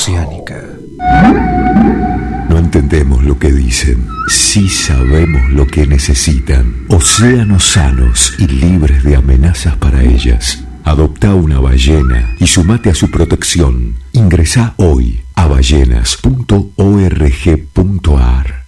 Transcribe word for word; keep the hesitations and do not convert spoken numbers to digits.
oceánica. No entendemos lo que dicen, sí sabemos lo que necesitan. Océanos sanos y libres de amenazas para ellas. Adopta una ballena y sumate a su protección. Ingresá hoy a ballenas punto org punto ar.